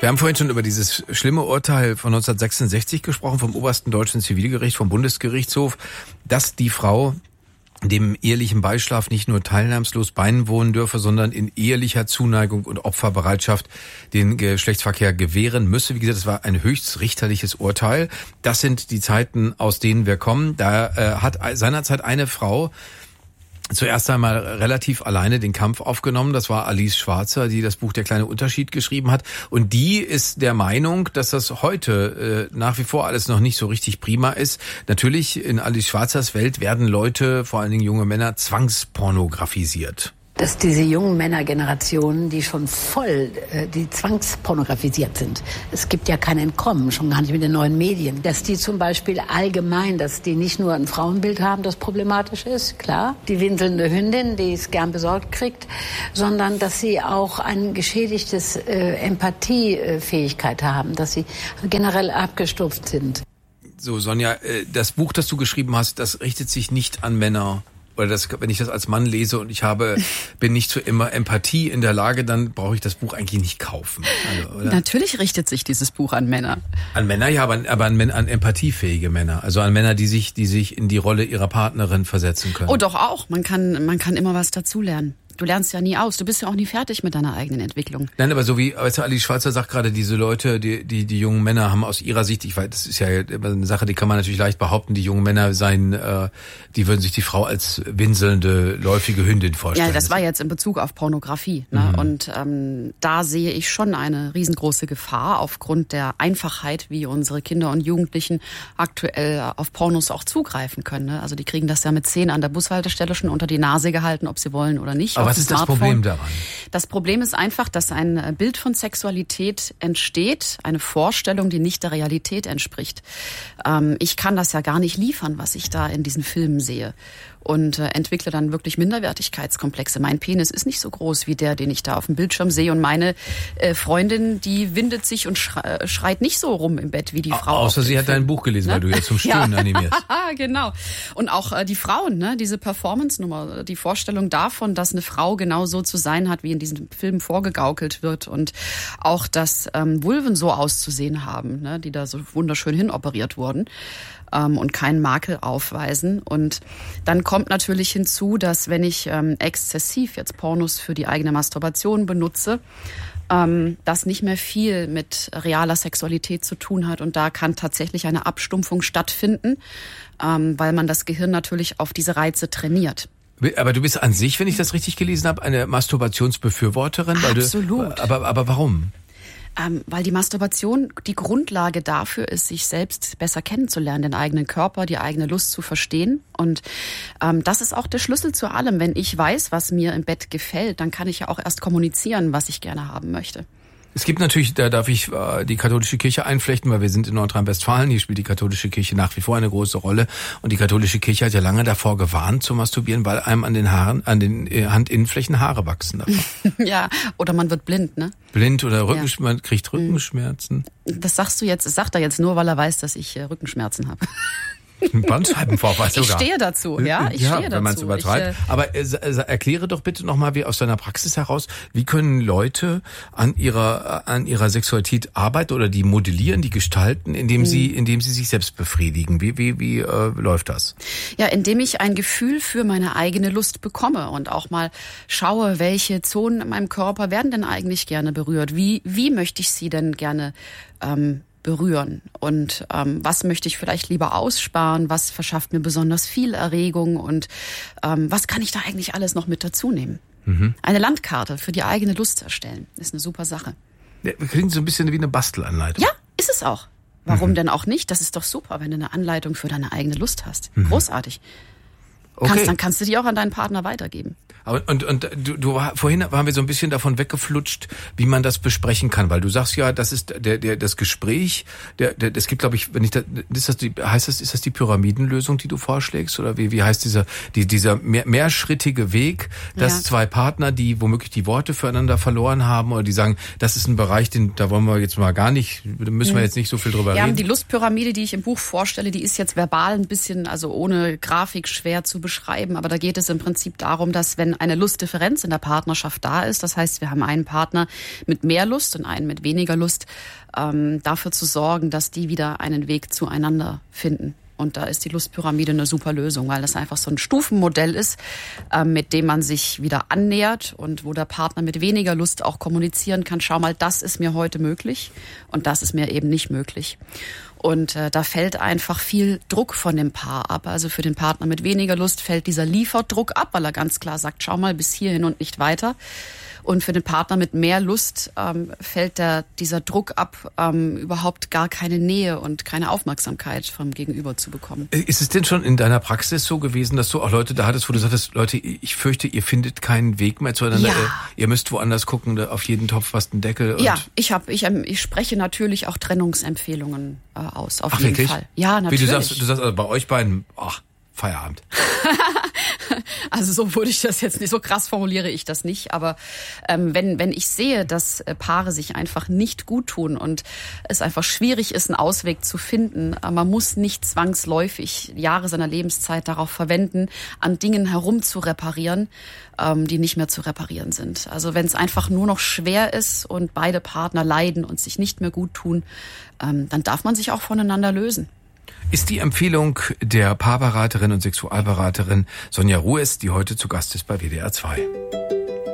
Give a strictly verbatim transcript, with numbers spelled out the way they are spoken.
Wir haben vorhin schon über dieses schlimme Urteil von neunzehnhundertsechsundsechzig gesprochen, vom obersten deutschen Zivilgericht, vom Bundesgerichtshof, dass die Frau dem ehelichen Beischlaf nicht nur teilnahmslos beiwohnen dürfe, sondern in ehelicher Zuneigung und Opferbereitschaft den Geschlechtsverkehr gewähren müsse. Wie gesagt, das war ein höchstrichterliches Urteil. Das sind die Zeiten, aus denen wir kommen. Da äh, hat seinerzeit eine Frau zuerst einmal relativ alleine den Kampf aufgenommen. Das war Alice Schwarzer, die das Buch Der kleine Unterschied geschrieben hat. Und die ist der Meinung, dass das heute äh, nach wie vor alles noch nicht so richtig prima ist. Natürlich, in Alice Schwarzers Welt werden Leute, vor allen Dingen junge Männer, zwangspornografisiert. Dass diese jungen Männergenerationen, die schon voll, äh, die zwangspornografisiert sind. Es gibt ja kein Entkommen, schon gar nicht mit den neuen Medien. Dass die zum Beispiel allgemein, dass die nicht nur ein Frauenbild haben, das problematisch ist, klar. Die winselnde Hündin, die es gern besorgt kriegt, sondern dass sie auch ein geschädigtes äh, Empathiefähigkeit haben, dass sie generell abgestumpft sind. So, Sonja, äh, das Buch, das du geschrieben hast, das richtet sich nicht an Männer. Oder das, wenn ich das als Mann lese und ich habe, bin nicht zu immer Empathie in der Lage, dann brauche ich das Buch eigentlich nicht kaufen. Also, oder? Natürlich richtet sich dieses Buch an Männer. An Männer, ja, aber, aber an, an empathiefähige Männer. Also an Männer, die sich, die sich in die Rolle ihrer Partnerin versetzen können. Oh, doch auch. Man kann, man kann immer was dazulernen. Du lernst ja nie aus. Du bist ja auch nie fertig mit deiner eigenen Entwicklung. Nein, aber so wie, weißt du, Alice Schwarzer sagt gerade, diese Leute, die, die, die jungen Männer haben aus ihrer Sicht, ich weiß, das ist ja eine Sache, die kann man natürlich leicht behaupten, die jungen Männer seien, äh, die würden sich die Frau als winselnde, läufige Hündin vorstellen. Ja, das war jetzt in Bezug auf Pornografie. Ne? Mhm. Und ähm, da sehe ich schon eine riesengroße Gefahr aufgrund der Einfachheit, wie unsere Kinder und Jugendlichen aktuell auf Pornos auch zugreifen können. Ne? Also die kriegen das ja mit zehn an der Bushaltestelle schon unter die Nase gehalten, ob sie wollen oder nicht. Aber was ist das Problem daran? Das Problem ist einfach, dass ein Bild von Sexualität entsteht, eine Vorstellung, die nicht der Realität entspricht. Ähm, ich kann das ja gar nicht liefern, was ich da in diesen Filmen sehe. Und äh, entwickle dann wirklich Minderwertigkeitskomplexe. Mein Penis ist nicht so groß wie der, den ich da auf dem Bildschirm sehe. Und meine äh, Freundin, die windet sich und schreit, schreit nicht so rum im Bett wie die Frau. Außer sie hat dein Buch gelesen, ne? Weil du ja zum Stöhnen ja. animierst. Genau. Und auch äh, die Frauen, ne? Diese Performance-Nummer, die Vorstellung davon, dass eine Frau genau so zu sein hat, wie in diesem Film vorgegaukelt wird. Und auch, dass ähm, Vulven so auszusehen haben, ne? Die da so wunderschön hinoperiert wurden. Und keinen Makel aufweisen. Und dann kommt natürlich hinzu, dass wenn ich ähm, exzessiv jetzt Pornos für die eigene Masturbation benutze, ähm, das nicht mehr viel mit realer Sexualität zu tun hat. Und da kann tatsächlich eine Abstumpfung stattfinden, ähm, weil man das Gehirn natürlich auf diese Reize trainiert. Aber du bist an sich, wenn ich das richtig gelesen habe, eine Masturbationsbefürworterin? Weil Absolut. Du, aber, aber warum? Ähm, weil die Masturbation die Grundlage dafür ist, sich selbst besser kennenzulernen, den eigenen Körper, die eigene Lust zu verstehen. Und ähm, das ist auch der Schlüssel zu allem. Wenn ich weiß, was mir im Bett gefällt, dann kann ich ja auch erst kommunizieren, was ich gerne haben möchte. Es gibt natürlich, da darf ich äh, die katholische Kirche einflechten, weil wir sind in Nordrhein-Westfalen, hier spielt die katholische Kirche nach wie vor eine große Rolle. Und die katholische Kirche hat ja lange davor gewarnt zu masturbieren, weil einem an den Haaren, an den äh, Handinnenflächen Haare wachsen davon. Ja, oder man wird blind, ne? Blind oder Rückenschmerzen, ja. Man kriegt Rückenschmerzen. Das sagst du jetzt, das sagt er jetzt nur, weil er weiß, dass ich äh, Rückenschmerzen habe. Ein Bandscheibenvorfall sogar. Ich stehe dazu, ja, ich ja, stehe dazu. Wenn man es übertreibt. Ich, äh Aber äh, erkläre doch bitte nochmal, wie aus deiner Praxis heraus, wie können Leute an ihrer an ihrer Sexualität arbeiten oder die modellieren, die gestalten, indem mhm. sie indem sie sich selbst befriedigen? Wie wie wie äh, läuft das? Ja, indem ich ein Gefühl für meine eigene Lust bekomme und auch mal schaue, welche Zonen in meinem Körper werden denn eigentlich gerne berührt? Wie wie möchte ich sie denn gerne ähm, berühren und ähm, was möchte ich vielleicht lieber aussparen, was verschafft mir besonders viel Erregung und ähm, was kann ich da eigentlich alles noch mit dazu nehmen? Mhm. Eine Landkarte für die eigene Lust erstellen, ist eine super Sache. Ja, klingt so ein bisschen wie eine Bastelanleitung. Ja, ist es auch. Warum mhm. denn auch nicht? Das ist doch super, wenn du eine Anleitung für deine eigene Lust hast. Mhm. Großartig. Okay. Kannst, dann kannst du die auch an deinen Partner weitergeben. Aber, und und du, du vorhin waren wir so ein bisschen davon weggeflutscht, wie man das besprechen kann, weil du sagst ja, das ist der der das Gespräch, der der es gibt, glaube ich, wenn ich da, ist das die heißt das ist das die Pyramidenlösung, die du vorschlägst, oder wie wie heißt dieser die dieser mehr, mehrschrittige Weg, dass ja. zwei Partner, die womöglich die Worte füreinander verloren haben oder die sagen, das ist ein Bereich, den da wollen wir jetzt mal gar nicht, da müssen wir jetzt nicht so viel drüber ja, reden. Die Lustpyramide, die ich im Buch vorstelle, die ist jetzt verbal ein bisschen, also ohne Grafik schwer zu beschreiben, aber da geht es im Prinzip darum, dass wenn wenn eine Lustdifferenz in der Partnerschaft da ist, das heißt, wir haben einen Partner mit mehr Lust und einen mit weniger Lust, ähm, dafür zu sorgen, dass die wieder einen Weg zueinander finden. Und da ist die Lustpyramide eine super Lösung, weil das einfach so ein Stufenmodell ist, äh, mit dem man sich wieder annähert und wo der Partner mit weniger Lust auch kommunizieren kann, schau mal, das ist mir heute möglich und das ist mir eben nicht möglich. Und äh, da fällt einfach viel Druck von dem Paar ab. Also für den Partner mit weniger Lust fällt dieser Lieferdruck ab, weil er ganz klar sagt, schau mal, bis hierhin und nicht weiter. Und für den Partner mit mehr Lust ähm, fällt der, dieser Druck ab, ähm, überhaupt gar keine Nähe und keine Aufmerksamkeit vom Gegenüber zu bekommen. Ist es denn schon in deiner Praxis so gewesen, dass du auch Leute da hattest, wo du sagtest, Leute, ich fürchte, ihr findet keinen Weg mehr zueinander, ja. ihr müsst woanders gucken, auf jeden Topf fast ein Deckel? Und ja, ich habe, ich, ich spreche natürlich auch Trennungsempfehlungen äh, aus, auf ach, jeden wirklich? Fall. Ja, natürlich. Wie du sagst, du sagst also bei euch beiden, ach, Feierabend. Also so würde ich das jetzt nicht, so krass formuliere ich das nicht. Aber ähm, wenn wenn ich sehe, dass äh, Paare sich einfach nicht gut tun und es einfach schwierig ist, einen Ausweg zu finden, äh, man muss nicht zwangsläufig Jahre seiner Lebenszeit darauf verwenden, an Dingen herum zu reparieren, ähm, die nicht mehr zu reparieren sind. Also wenn es einfach nur noch schwer ist und beide Partner leiden und sich nicht mehr gut tun, ähm, dann darf man sich auch voneinander lösen. Ist die Empfehlung der Paarberaterin und Sexualberaterin Sonja Ruess, die heute zu Gast ist bei W D R zwei.